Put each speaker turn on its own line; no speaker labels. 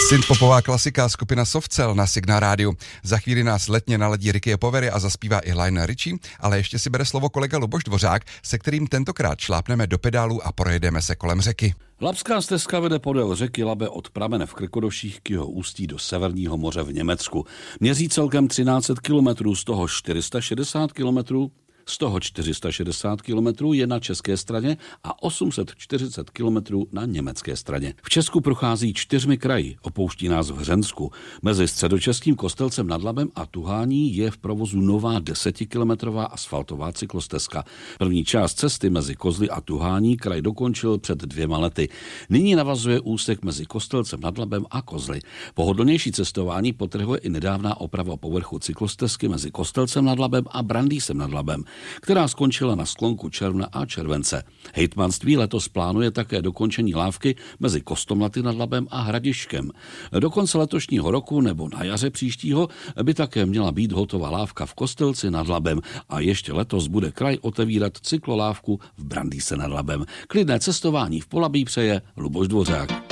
Synthpopová klasika skupina Softcell na Signál rádiu. Za chvíli nás letně naladí Ricky Povery a zaspívá i Lionel Richie, ale ještě si bere slovo kolega Luboš Dvořák, se kterým tentokrát šlápneme do pedálů a projedeme se kolem řeky.
Labská stezka vede podél řeky Labe od pramene v Krkonoších k jeho ústí do Severního moře v Německu. Měří celkem 1300 kilometrů, z toho 460 kilometrů je na české straně a 840 kilometrů na německé straně. V Česku prochází 4 kraji, opouští nás v Hřensku. Mezi středočeským Kostelcem nad Labem a Tuhání je v provozu nová 10kilometrová asfaltová cyklostezka. První část cesty mezi Kozly a Tuhání kraj dokončil před 2 lety. Nyní navazuje úsek mezi Kostelcem nad Labem a Kozly. Pohodlnější cestování podtrhuje i nedávná oprava povrchu cyklostezky mezi Kostelcem nad Labem a Brandýsem nad Labem, která skončila na sklonku června a července. Hejtmanství letos plánuje také dokončení lávky mezi Kostomlaty nad Labem a Hradišťkem. Do konce letošního roku nebo na jaře příštího by také měla být hotová lávka v Kostelci nad Labem a ještě letos bude kraj otevírat cyklolávku v Brandýse nad Labem. Klidné cestování v Polabí přeje Luboš Dvořák.